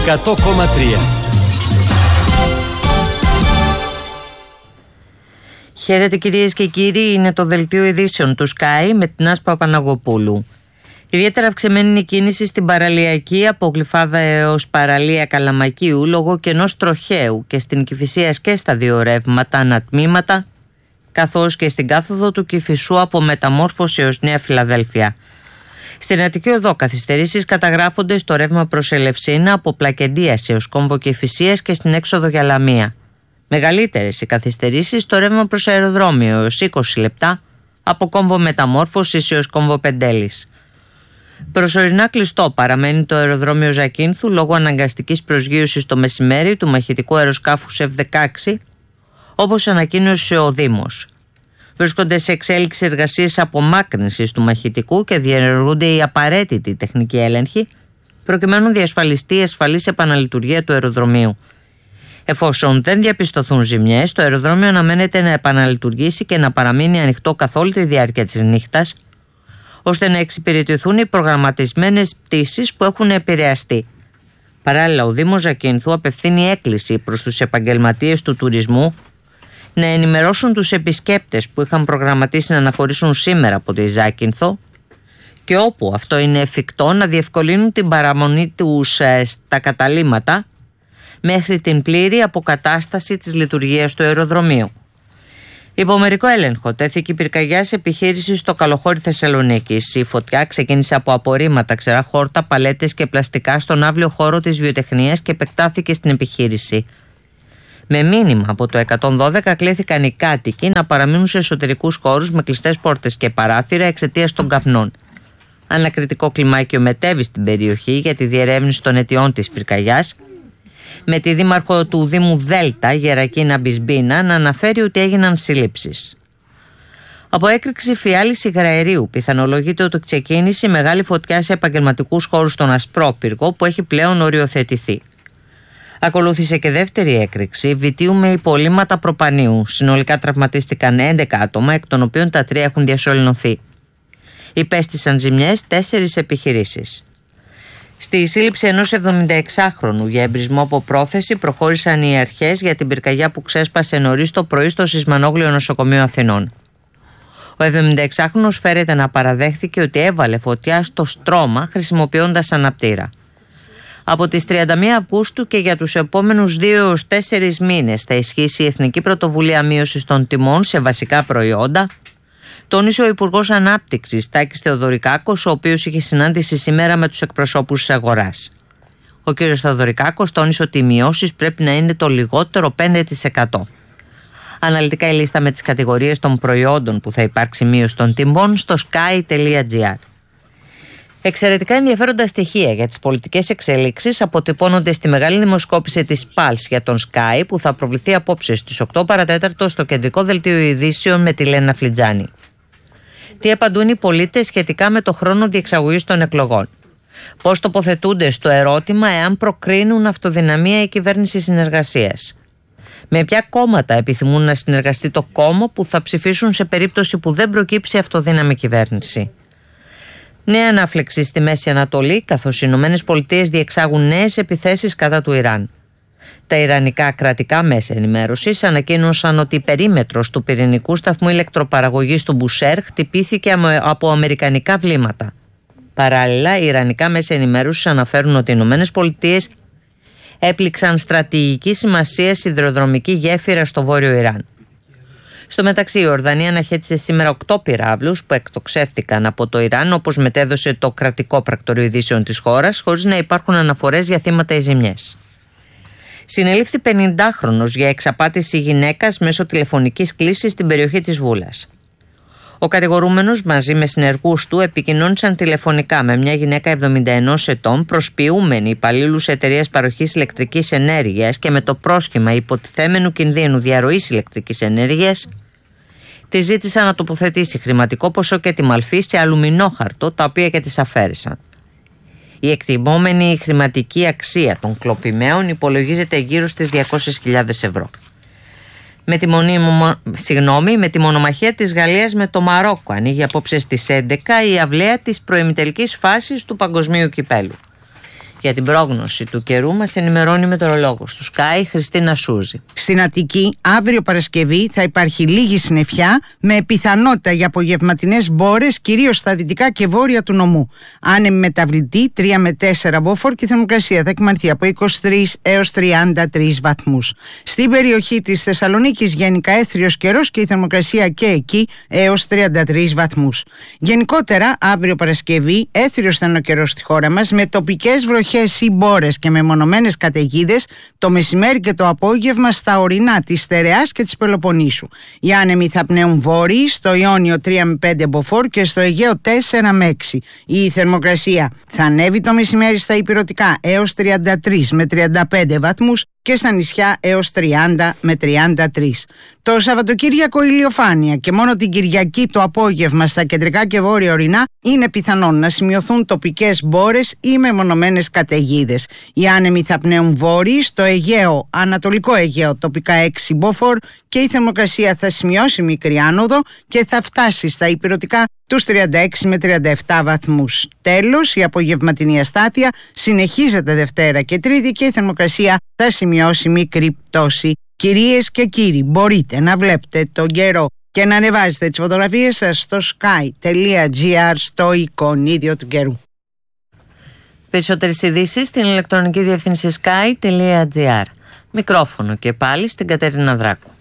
100,3. Χαίρετε κυρίες και κύριοι, είναι το δελτίο ειδήσεων του Sky με την Άσπα Παναγοπούλου. Ιδιαίτερα αυξημένη είναι η κίνηση στην παραλιακή από Γλυφάδα έως παραλία Καλαμακίου λόγω κενός τροχαίου και στην Κηφισίας και στα δύο ρεύματα ανατμήματα, καθώς και στην κάθοδο του Κηφισού από Μεταμόρφωση έως Νέα Φιλαδέλφια. Στην Αττική Οδό καθυστερήσεις καταγράφονται στο ρεύμα προς Ελευσίνα από Πλακεντίας έως Κόμβο Κηφισίας και στην έξοδο για Λαμία. Μεγαλύτερες οι καθυστερήσεις στο ρεύμα προς αεροδρόμιο έως 20 λεπτά από Κόμβο Μεταμόρφωσης έως Κόμβο Πεντέλης. Προσωρινά κλειστό παραμένει το αεροδρόμιο Ζακίνθου λόγω αναγκαστικής προσγείωσης το μεσημέρι του μαχητικού αεροσκάφους F-16, όπως ανακοίνωσε ο Δήμος. Βρίσκονται σε εξέλιξη εργασίες απομάκρυνσης του μαχητικού και διενεργούνται οι απαραίτητοι τεχνικοί έλεγχοι προκειμένου να διασφαλιστεί η ασφαλής επαναλειτουργία του αεροδρομίου. Εφόσον δεν διαπιστωθούν ζημιές, το αεροδρόμιο αναμένεται να επαναλειτουργήσει και να παραμείνει ανοιχτό καθ' όλη τη διάρκεια της νύχτας, ώστε να εξυπηρετηθούν οι προγραμματισμένες πτήσεις που έχουν επηρεαστεί. Παράλληλα, ο Δήμος Ζακίνθου απευθύνει έκκληση προς τους επαγγελματίες του τουρισμού να ενημερώσουν τους επισκέπτες που είχαν προγραμματίσει να αναχωρήσουν σήμερα από τη Ζάκυνθο και όπου αυτό είναι εφικτό να διευκολύνουν την παραμονή τους στα καταλύματα μέχρι την πλήρη αποκατάσταση της λειτουργίας του αεροδρομίου. Υπό μερικό έλεγχο τέθηκε η πυρκαγιά σε επιχείρηση στο Καλοχώρι Θεσσαλονίκης. Η φωτιά ξεκίνησε από απορρίμματα, ξερά χόρτα, παλέτες και πλαστικά στον αύλιο χώρο της βιοτεχνίας και επεκτάθηκε στην επιχείρηση. Με μήνυμα από το 112 κλήθηκαν οι κάτοικοι να παραμείνουν σε εσωτερικούς χώρους με κλειστές πόρτες και παράθυρα εξαιτίας των καπνών. Ανακριτικό κλιμάκιο μετέβη στην περιοχή για τη διερεύνηση των αιτιών της πυρκαγιάς, με τη δήμαρχο του Δήμου Δέλτα, Γερακίνα Μπισμπίνα, να αναφέρει ότι έγιναν συλλήψεις. Από έκρηξη φιάλης υγραερίου πιθανολογείται ότι ξεκίνησε μεγάλη φωτιά σε επαγγελματικούς χώρους στον Ασπρόπυργο που έχει πλέον οριοθετηθεί. Ακολούθησε και δεύτερη έκρηξη βιτίου με υπολείμματα προπανίου. Συνολικά τραυματίστηκαν 11 άτομα, εκ των οποίων τα 3 έχουν διασωληνωθεί. Υπέστησαν ζημιές 4 επιχειρήσεις. Στη σύλληψη ενός 76χρονου για εμπρισμό από πρόθεση προχώρησαν οι αρχές για την πυρκαγιά που ξέσπασε νωρίς το πρωί στο Σισμανόγλιο Νοσοκομείο Αθηνών. Ο 76χρονος φέρεται να παραδέχθηκε ότι έβαλε φωτιά στο στρώμα χρησιμοποιώντας αναπτήρα. Από τις 31 Αυγούστου και για τους επόμενους 2-4 μήνες θα ισχύσει η Εθνική Πρωτοβουλία Μείωσης των Τιμών σε βασικά προϊόντα, τόνισε ο Υπουργός Ανάπτυξης Τάκης Θεοδωρικάκος, ο οποίος είχε συνάντηση σήμερα με τους εκπροσώπους της αγοράς. Ο κ. Θεοδωρικάκος τόνισε ότι οι μειώσεις πρέπει να είναι το λιγότερο 5%. Αναλυτικά η λίστα με τις κατηγορίες των προϊόντων που θα υπάρξει μείωση των τιμών στο sky.gr. Εξαιρετικά ενδιαφέροντα στοιχεία για τις πολιτικές εξέλιξεις αποτυπώνονται στη μεγάλη δημοσκόπηση της Pulse για τον Sky που θα προβληθεί απόψε στις 8 παρατέταρτο στο κεντρικό δελτίο ειδήσεων με τη Λένα Φλιτζάνη. Τι απαντούν οι πολίτες σχετικά με το χρόνο διεξαγωγής των εκλογών? Πώς τοποθετούνται στο ερώτημα εάν προκρίνουν αυτοδυναμία η κυβέρνηση συνεργασίας? Με ποια κόμματα επιθυμούν να συνεργαστεί το κόμμα που θα ψηφίσουν σε περίπτωση που δεν προκύψει αυτοδύναμη κυβέρνηση? Νέα ανάφλεξη στη Μέση Ανατολή, καθώς οι ΗΠΑ διεξάγουν νέες επιθέσεις κατά του Ιράν. Τα ιρανικά κρατικά μέσα ενημέρωσης ανακοίνωσαν ότι η περίμετρος του πυρηνικού σταθμού ηλεκτροπαραγωγής του Μπουσέρ χτυπήθηκε από αμερικανικά βλήματα. Παράλληλα, οι ιρανικά μέσα ενημέρωσης αναφέρουν ότι οι ΗΠΑ έπληξαν στρατηγική σημασία σιδηροδρομική γέφυρα στο βόρειο Ιράν. Στο μεταξύ, η Ορδανία αναχέτησε σήμερα 8 πυράβλους που εκτοξεύτηκαν από το Ιράν, όπως μετέδωσε το κρατικό πρακτορείο ειδήσεων της χώρας, χωρίς να υπάρχουν αναφορές για θύματα ή ζημιές. Συνελήφθη 50χρονος για εξαπάτηση γυναίκας μέσω τηλεφωνικής κλήσης στην περιοχή της Βούλας. Ο κατηγορούμενος μαζί με συνεργούς του επικοινώνησαν τηλεφωνικά με μια γυναίκα 71 ετών, προσποιούμενη υπαλλήλους εταιρείας παροχής ηλεκτρικής ενέργειας και με το πρόσχημα υποτιθέμενου κινδύνου διαρροής ηλεκτρικής ενέργειας, τη ζήτησαν να τοποθετήσει χρηματικό ποσό και τη μαλφή σε αλουμινόχαρτο, τα οποία και της αφαίρεσαν. Η εκτιμόμενη χρηματική αξία των κλοπημαίων υπολογίζεται γύρω στις 200.000 ευρώ. Με τη μονομαχία της Γαλλίας με το Μαρόκο ανοίγει απόψε στις 11 η αυλαία της προημιτελικής φάσης του Παγκοσμίου Κυπέλου. Για την πρόγνωση του καιρού μας ενημερώνει η μετεωρολόγος του Sky, Χριστίνα Σούζη. Στην Αττική, αύριο Παρασκευή, θα υπάρχει λίγη συννεφιά με πιθανότητα για απογευματινές μπόρες, κυρίως στα δυτικά και βόρεια του νομού. Άνεμη μεταβλητή 3 με 4 μποφόρ και η θερμοκρασία θα εκμανθεί από 23 έως 33 βαθμούς. Στην περιοχή της Θεσσαλονίκης γενικά έθριος καιρός και η θερμοκρασία και εκεί έως 33 βαθμούς. Γενικότερα, αύριο Παρασκευή, έθριος θα είναι ο καιρός στη χώρα μας με τοπικές βροχές ή μπόρες και μεμονωμένες καταιγίδες το μεσημέρι και το απόγευμα στα ορεινά της Στερεάς και της Πελοποννήσου. Οι άνεμοι θα πνέουν βόρειοι, στο Ιόνιο 3 με 5 μποφόρ και στο Αιγαίο 4 με 6. Η θερμοκρασία θα ανέβει το μεσημέρι στα ηπειρωτικά έως 33 με 35 βαθμούς και στα νησιά έως 30 με 33. Το Σαββατοκύριακο ηλιοφάνεια και μόνο την Κυριακή το απόγευμα στα κεντρικά και βόρεια ορεινά είναι πιθανόν να σημειωθούν τοπικές μπόρες ή μεμονωμένες καταιγίδες. Οι άνεμοι θα πνέουν βόρειοι, στο Αιγαίο, Ανατολικό Αιγαίο τοπικά 6 μποφόρ και η θερμοκρασία θα σημειώσει μικρή άνοδο και θα φτάσει στα ηπειρωτικά τους 36 με 37 βαθμούς. Τέλος, η απογευματινή αστάθεια συνεχίζεται Δευτέρα και Τρίτη και η θερμοκρασία θα σημειώσει μικρή πτώση. Κυρίες και κύριοι, μπορείτε να βλέπετε τον καιρό και να ανεβάζετε τις φωτογραφίες σας στο sky.gr στο εικονίδιο του καιρού. Περισσότερες ειδήσεις στην ηλεκτρονική διεύθυνση sky.gr. Μικρόφωνο και πάλι στην Κατερίνα Δράκου.